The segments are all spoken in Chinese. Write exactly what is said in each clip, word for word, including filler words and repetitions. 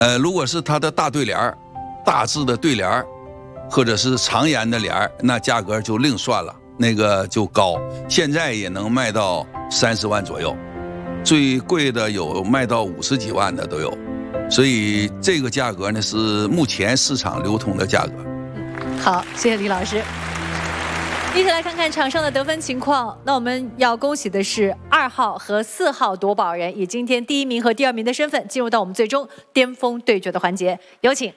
呃，如果是它的大对联儿、大字的对联儿，或者是长言的联儿，那价格就另算了，那个就高。现在也能卖到三十万左右，最贵的有卖到五十几万的都有。所以这个价格呢是目前市场流通的价格。 嗯，好，谢谢李老师。一起来看看场上的得分情况。那我们要恭喜的是二号和四号夺宝人以今天第一名和第二名的身份进入到我们最终巅峰对决的环节，有请。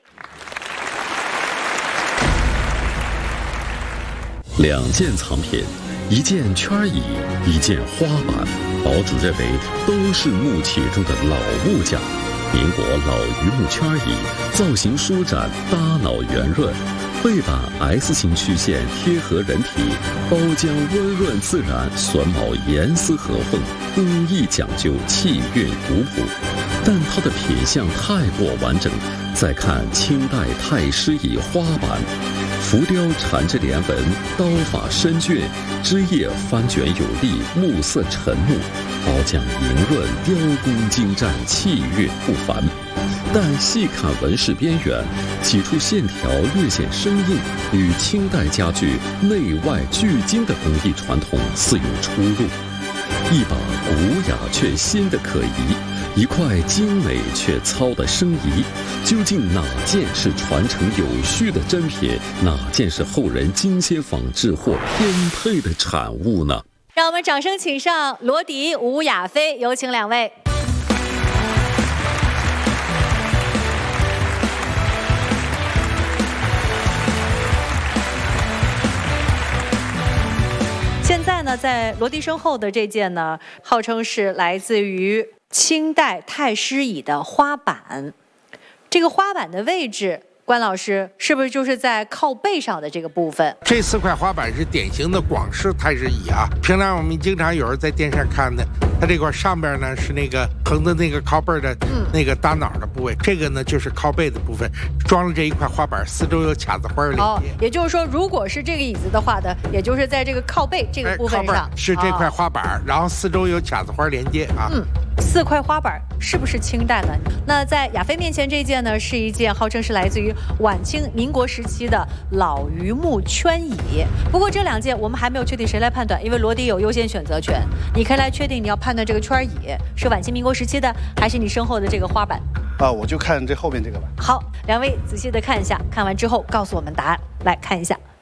两件藏品，一件圈椅，一件花板，堡主认为都是木器中的老木匠。民国老榆木圈椅，造型舒展，搭脑圆润，背板 S 型曲线贴合人体，包浆温润自然，榫卯严丝合缝，工艺讲究，气韵古朴。但它的品相太过完整。再看清代太师椅花板，浮雕缠枝连纹，刀法深峻，枝叶翻卷有力，木色沉木，包浆莹润，雕工精湛，气韵不凡。但细看纹饰边缘，几处线条略显生硬，与清代家具内外俱精的工艺传统似有出入。一把古雅却新的可疑，一块精美却糙的生疑，究竟哪件是传承有序的珍品，哪件是后人精心仿制或偏配的产物呢？ 让我们掌声请上罗迪、吴亚飞，有请两位。现在呢，在罗迪身后的这件呢，号称是来自于清代太师椅的花板。这个花板的位置，关老师是不是就是在靠背上的这个部分？ 这四块花板是典型的广式太师椅啊。平常我们经常有人在电视上看的，它这块上边呢是那个横的那个靠背的那个搭脑的部位，嗯、这个呢就是靠背的部分，装了这一块花板，四周有卡子花连接。 哦，也就是说，如果是这个椅子的话呢，也就是在这个靠背这个部分上， 哎、是这块花板，哦、然后四周有卡子花连接啊。 嗯。四块花板是不是清代的？那在亚飞面前这件呢，是一件号称是来自于晚清民国时期的老榆木圈椅。不过这两件我们还没有确定谁来判断，因为罗迪有优先选择权。你可以来确定你要判断这个圈椅是晚清民国时期的，还是你身后的这个花板。 啊，我就看这后面这个吧。 好，两位仔细的看一下，看完之后告诉我们答案。来看一下。